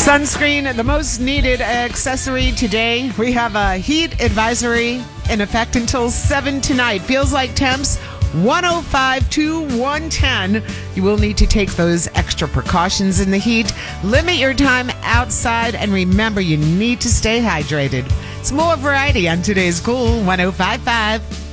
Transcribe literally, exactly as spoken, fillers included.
Sunscreen, the most needed accessory today. We have a heat advisory in effect until seven tonight. Feels like temps one oh five to one ten. You will need to take those extra precautions in the heat. Limit your time outside, and remember, you need to stay hydrated. It's more variety on today's Cool one oh five point five.